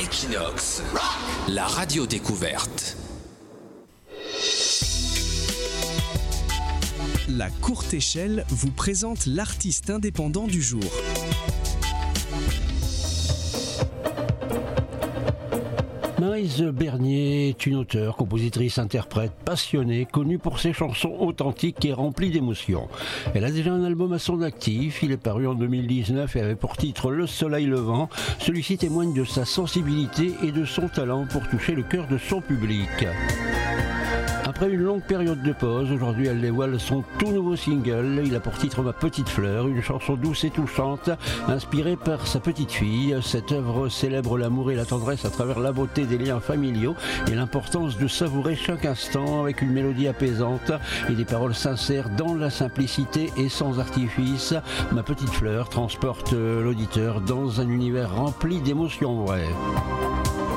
Equinox, la radio découverte. La courte échelle vous présente l'artiste indépendant du jour. Maryse Bernier est une auteure, compositrice, interprète passionnée, connue pour ses chansons authentiques et remplies d'émotions. Elle a déjà un album à son actif, il est paru en 2019 et avait pour titre Le Soleil Levant. Celui-ci témoigne de sa sensibilité et de son talent pour toucher le cœur de son public. Après une longue période de pause, aujourd'hui elle dévoile son tout nouveau single. Il a pour titre Ma Petite Fleur, une chanson douce et touchante, inspirée par sa petite fille. Cette œuvre célèbre l'amour et la tendresse à travers la beauté des liens familiaux et l'importance de savourer chaque instant avec une mélodie apaisante et des paroles sincères dans la simplicité et sans artifice. Ma Petite Fleur transporte l'auditeur dans un univers rempli d'émotions vraies.